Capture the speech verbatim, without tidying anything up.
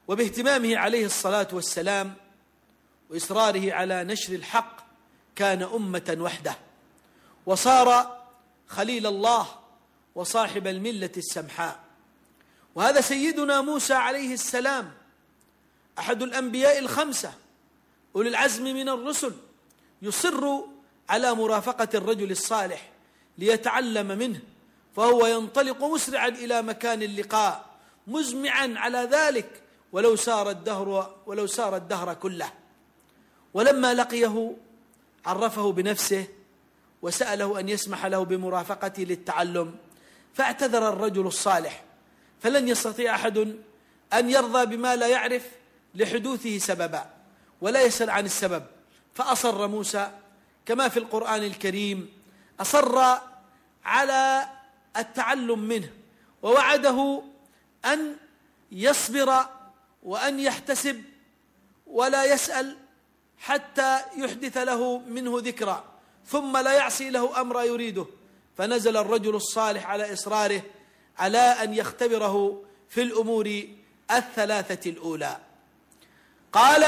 وباهتمامه عليه الصلاة والسلام وإصراره على نشر الحق كان أمة وحده، وصار خليل الله وصاحب الملة السمحاء. وهذا سيدنا موسى عليه السلام أحد الأنبياء الخمسة أولي العزم من الرسل، يصر على مرافقة الرجل الصالح ليتعلم منه، فهو ينطلق مسرعا إلى مكان اللقاء مزمعا على ذلك ولو سار الدهر ولو سار الدهر كله. ولما لقيه عرفه بنفسه وسأله أن يسمح له بمرافقته للتعلم، فاعتذر الرجل الصالح، فلن يستطيع أحد أن يرضى بما لا يعرف لحدوثه سببا ولا يسأل عن السبب، فأصر موسى كما في القرآن الكريم، أصر على التعلم منه، ووعده أن يصبر وأن يحتسب ولا يسأل حتى يحدث له منه ذكرى، ثم لا يعصي له أمر يريده. فنزل الرجل الصالح على إصراره على أن يختبره في الأمور الثلاثة الأولى. قال